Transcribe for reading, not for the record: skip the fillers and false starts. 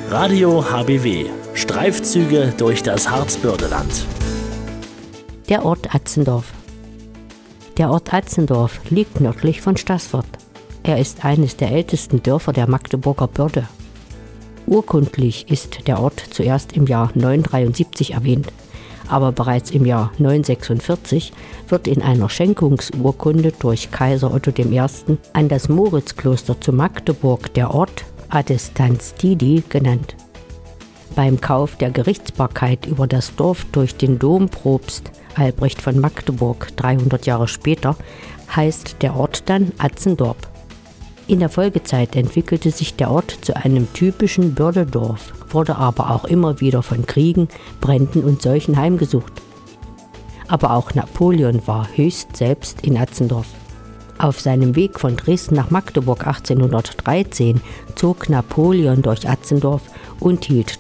Radio HBW. Streifzüge durch das Harzbördeland. Der Ort Atzendorf. Der Ort Atzendorf liegt nördlich von Staßfurt. Er ist eines der ältesten Dörfer der Magdeburger Börde. Urkundlich ist der Ort zuerst im Jahr 973 erwähnt, aber bereits im Jahr 946 wird in einer Schenkungsurkunde durch Kaiser Otto I. an das Moritzkloster zu Magdeburg der Ort Adestanstidi genannt. Beim Kauf der Gerichtsbarkeit über das Dorf durch den Dompropst Albrecht von Magdeburg 300 Jahre später heißt der Ort dann Atzendorf. In der Folgezeit entwickelte sich der Ort zu einem typischen Bördedorf, wurde aber auch immer wieder von Kriegen, Bränden und Seuchen heimgesucht. Aber auch Napoleon war höchst selbst in Atzendorf. Auf seinem Weg von Dresden nach Magdeburg 1813 zog Napoleon durch Atzendorf und hielt